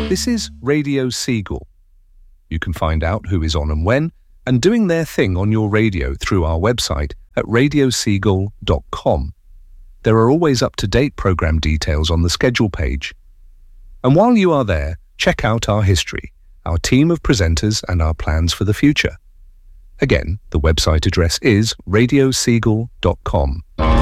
This is Radio Seagull. You can find out who is on and when, and doing their thing on your radio through our website at radioseagull.com. There are always up-to-date program details on the schedule page. And while you are there, check out our history, our team of presenters, and our plans for the future. Again, the website address is radioseagull.com.